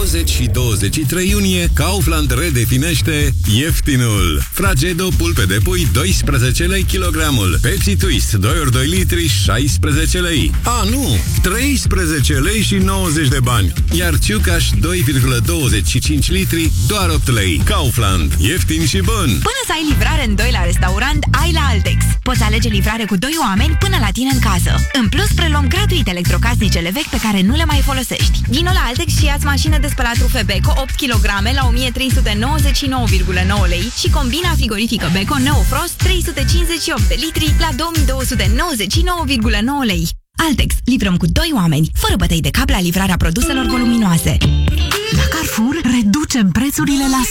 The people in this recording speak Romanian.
20 și 23 iunie, Kaufland redefinește ieftinul. Fragedo pulpe de pui 12 lei kilogramul. Pepsi Twist 2 ori 2 litri 16 lei. Nu! 13 lei și 90 de bani. Iar Ciucaș 2,25 litri doar 8 lei. Kaufland. Ieftin și bun. Până să ai livrare în 2 la restaurant, ai la Altex. Poți alege livrare cu 2 oameni până la tine în casă. În plus, preluăm gratuit electrocasnicele vechi pe care nu le mai folosești. Vino la Altex și ia-ți mașină de spălat rufe Beko 8 kg la 1399,9 lei și combina frigorifică Beko Neofrost 358 de litri la 2299,9 lei. Altex. Livrăm cu 2 oameni, fără bătăi de cap la livrarea produselor voluminoase. La Carrefour reducem prețurile la